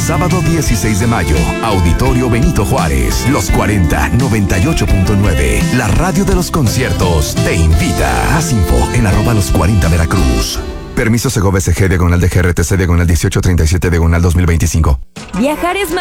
sábado 16 de mayo, Auditorio Benito Juárez, Los 40, 98.9. La radio de los conciertos te invita. Haz info en @los40 Veracruz. Permiso Segovia SG, /DGRTC, /1837, /2025. Viajar es